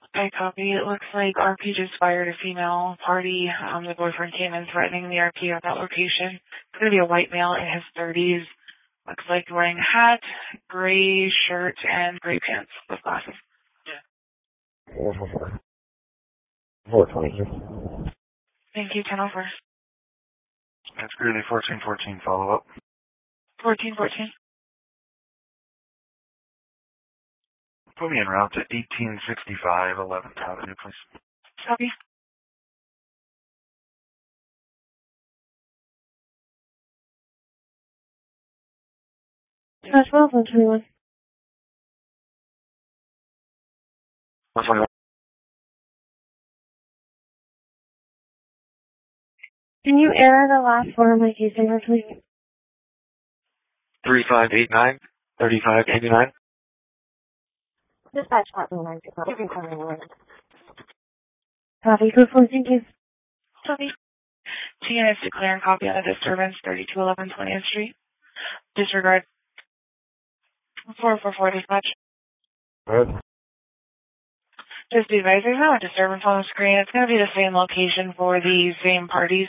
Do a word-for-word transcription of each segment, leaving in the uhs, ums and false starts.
I copy. It looks like R P just fired a female party. Um, the boyfriend came in threatening the R P at that location. It's going to be a white male in his thirties. Looks like wearing a hat, gray shirt, and gray pants with glasses. Yeah. four four four. four twenty. Thank you, ten oh four. That's Greeley fourteen fourteen, follow up. fourteen fourteen. Put me en route to eighteen sixty-five eleventh Avenue, please. Copy. That's twelve one twenty-one. one twenty-one. Can you error the last four of my case number, please? three five eight nine, thirty-five eighty-nine. Dispatch platform nine six one. Copy. Group four, thank you. Copy. Two units declare and copy on a disturbance, thirty-two eleven twentieth Street. Disregard. four four four dispatch. Good. Just be advised, there's no disturbance on the screen. It's going to be the same location for the same parties.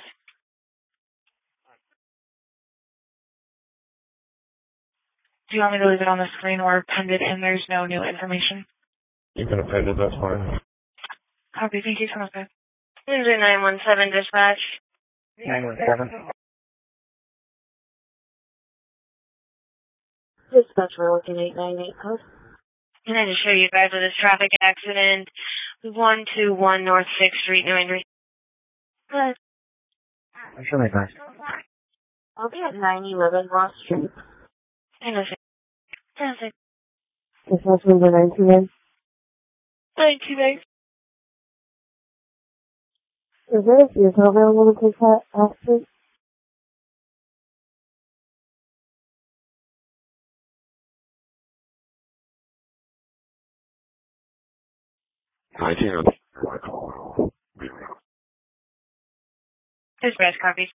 Do you want me to leave it on the screen or append it and there's no new information? You can append it, that's fine. Copy, thank you so much. nine one seven dispatch. nine one seven. Dispatch, we're looking eight nine eight code. And I just show you guys with this traffic accident, one two one North sixth Street, New Andrews. Good. I'm sure they guys. I'll be at nine eleven Ross Street. I know, sir. Perfect. Dispatch number nine two nine. Thank you, guys. Is there a vehicle available to take that accident? nineteen. Dispatch copies.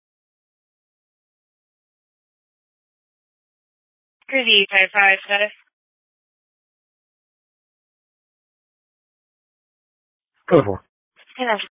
Cruise five five status. Go for. Good.